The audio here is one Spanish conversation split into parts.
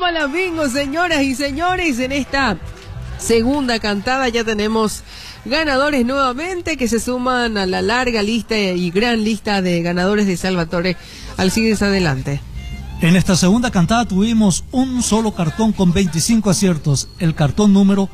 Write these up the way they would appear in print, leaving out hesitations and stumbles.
a la bingo, señoras y señores. En esta segunda cantada ya tenemos ganadores nuevamente que se suman a la larga lista y gran lista de ganadores de Salvatore. Alcides, adelante. En esta segunda cantada tuvimos un solo cartón con 25 aciertos, el cartón número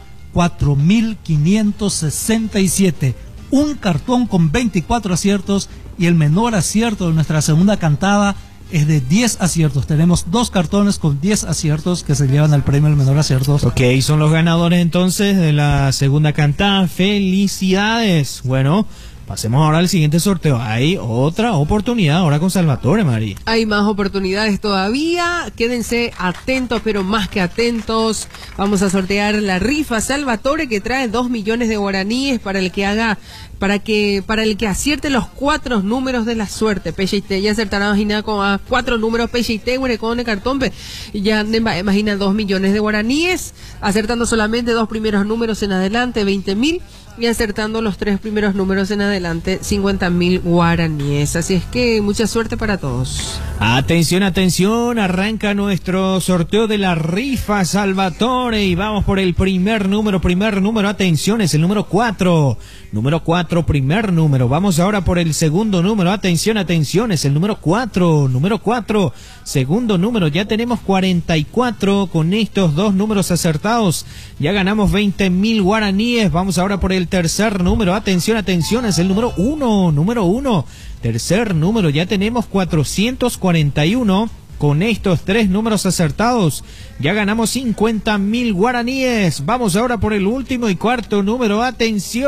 4567. Un cartón con 24 aciertos y el menor acierto de nuestra segunda cantada es de 10 aciertos. Tenemos dos cartones con 10 aciertos que se llevan al premio del menor aciertos. Ok, son los ganadores entonces de la segunda cantada. ¡Felicidades! Bueno, pasemos ahora al siguiente sorteo. Hay otra oportunidad ahora con Salvatore, Mari. Hay más oportunidades todavía. Quédense atentos, pero más que atentos. Vamos a sortear la rifa Salvatore que trae 2 millones de guaraníes para el que haga, para el que acierte los 4 números de la suerte. PJT ya acertará con 4 números PJT, con el cartón. Ya imagina 2 millones de guaraníes, acertando solamente 2 primeros números en adelante, 20.000. Y acertando los 3 primeros números en adelante, 50.000 guaraníes. Así es que mucha suerte para todos. Atención, atención, arranca nuestro sorteo de la rifa Salvatore y vamos por el primer número, atención, es el número 4. Número 4, primer número. Vamos ahora por el segundo número, atención, es el número 4. Número 4, segundo número, ya tenemos 44 con estos 2 números acertados. Ya ganamos 20.000 guaraníes. Vamos ahora por el tercer número, atención, es el número 1. Tercer número, ya tenemos 441. Con estos 3 números acertados, ya ganamos 50.000 guaraníes. Vamos ahora por el último y cuarto número, atención.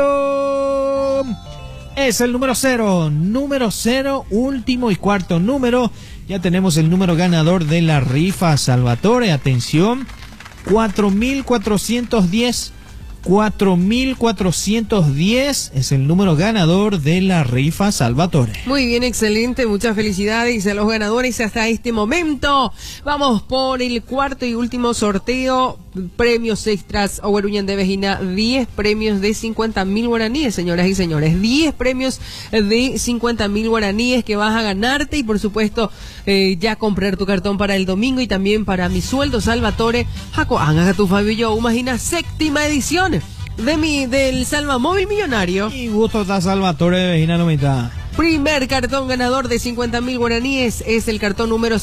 Es el número 0. Número 0, último y cuarto número. Ya tenemos el número ganador de la rifa Salvatore. Atención, 4.410. 4.410 es el número ganador de la rifa Salvatore. Muy bien, excelente, muchas felicidades a los ganadores hasta este momento. Vamos por el cuarto y último sorteo, premios extras Ogueruñan de Vejina, 10 premios de 50.000 guaraníes, señoras y señores, 10 premios de 50.000 guaraníes que vas a ganarte y por supuesto ya comprar tu cartón para el domingo y también para mi sueldo Salvatore, Jaco Anga tu Fabio, imagina, séptima edición del Salva Móvil Millonario. Y gusto está Salvatore de Vejina Lomita. Primer cartón ganador de 50.000 guaraníes es el cartón número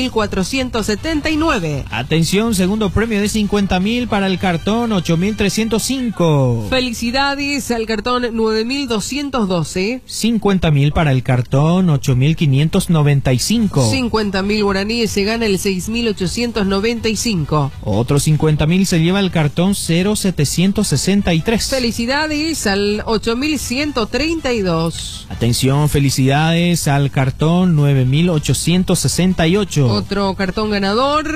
7.479. Atención, segundo premio de 50.000 para el cartón 8.305. Felicidades al cartón 9.212. 50.000 para el cartón 8.595. 50.000 guaraníes se gana el 6.895. Otros 50.000 se lleva el cartón 0763. Felicidades al 8.132. Atención, felicidades al cartón 9.868. Otro cartón ganador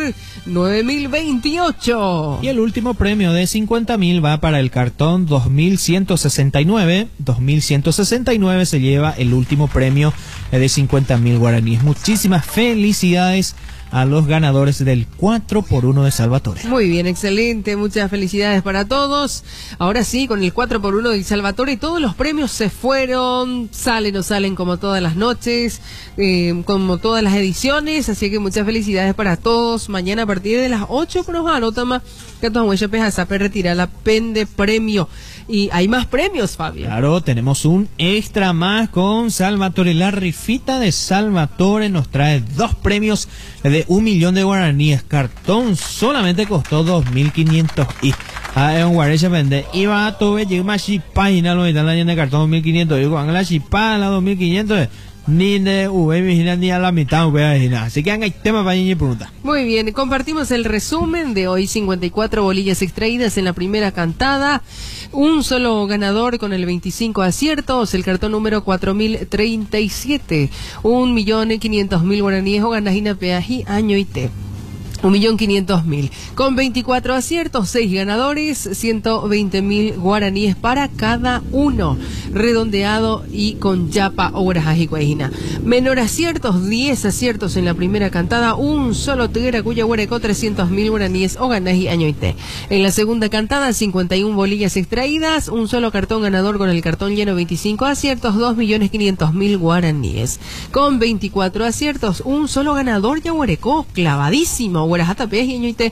9.028. Y el último premio de 50.000 va para el cartón 2.169. 2.169 se lleva el último premio de 50.000 guaraníes. Muchísimas felicidades a los ganadores del 4x1 de Salvatore. Muy bien, excelente, muchas felicidades para todos. Ahora sí, con el 4x1 de Salvatore, todos los premios se fueron, salen o salen como todas las noches, como todas las ediciones, así que muchas felicidades para todos. Mañana a partir de las 8 nos van a tomar que tu huella pesa retirar la pen de premio. Y hay más premios, Fabio. Claro, tenemos un extra más con Salvatore. La rifita de Salvatore nos trae 2 premios de 1 millón de guaraníes. Cartón solamente costó 2.500 y a un guaracha vende. Iba a todo llegar más página lo están leyendo de cartón 2.500. Digo, van a la chipa la 2.500. Ni de V ni a la mitad V. Así que hay tema para y pregunta. Muy bien, compartimos el resumen de hoy. 54 bolillas extraídas en la primera cantada. Un solo ganador con el 25 aciertos. El cartón número 4037. 1.500.000 guaraníes o ganajina peaji año y te. 1.500.000. Con 24 aciertos, 6 ganadores, 120.000 guaraníes para cada uno. Redondeado y con yapa o guarajajicuejina. Menor aciertos, 10 aciertos en la primera cantada. Un solo tiguera cuya guarecó 300.000 guaraníes o ganaji añoite. En la segunda cantada, 51 bolillas extraídas. Un solo cartón ganador con el cartón lleno, 25 aciertos, 2.500.000 guaraníes. Con 24 aciertos, un solo ganador ya guarecó, clavadísimo. Guarajata Pej y